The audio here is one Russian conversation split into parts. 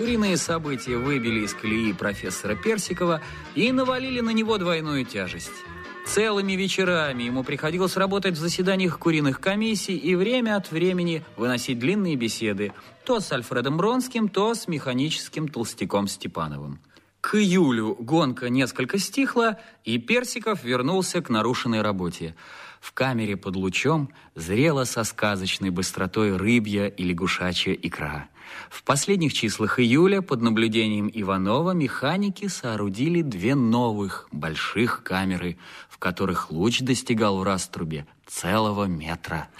куриные события выбили из колеи профессора Персикова и навалили на него двойную тяжесть. Целыми вечерами ему приходилось работать в заседаниях куриных комиссий и время от времени выносить длинные беседы то с Альфредом Бронским, то с механическим толстяком Степановым. К июлю гонка несколько стихла, и Персиков вернулся к нарушенной работе. В камере под лучом зрела со сказочной быстротой рыбья и лягушачья икра. В последних числах июля под наблюдением Иванова механики соорудили 2 новых больших камеры, в которых луч достигал в раструбе целого метра.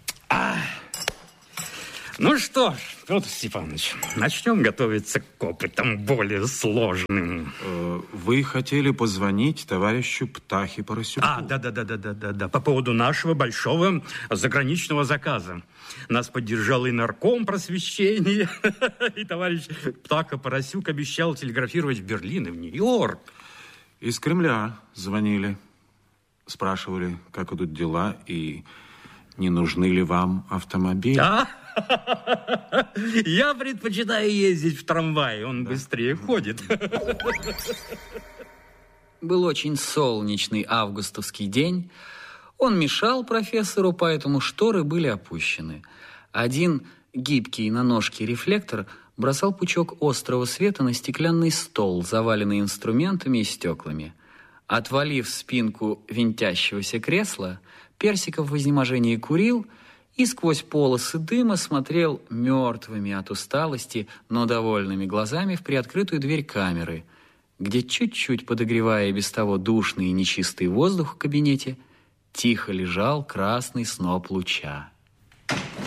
Ну что ж, Петр Степанович, начнем готовиться к опытам более сложным. Вы хотели позвонить товарищу Птахе Поросюку? Да. По поводу нашего большого заграничного заказа. Нас поддержал и нарком просвещения, и товарищ Птаха Поросюк обещал телеграфировать в Берлин и в Нью-Йорк. Из Кремля звонили. Спрашивали, как идут дела и не нужны ли вам автомобили. Я предпочитаю ездить в трамвае, он быстрее ходит. Был очень солнечный августовский день. Он мешал профессору, поэтому шторы были опущены. Один гибкий на ножке рефлектор бросал пучок острого света на стеклянный стол, заваленный инструментами и стеклами. Отвалив спинку винтящегося кресла, Персиков в изнеможении курил и сквозь полосы дыма смотрел мертвыми от усталости, но довольными глазами в приоткрытую дверь камеры, где, чуть-чуть подогревая без того душный и нечистый воздух в кабинете, тихо лежал красный сноп луча.